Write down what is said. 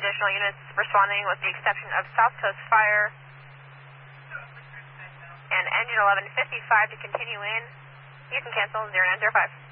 additional units responding with the exception of South Coast Fire and engine 1155 to continue in. You can cancel 0905.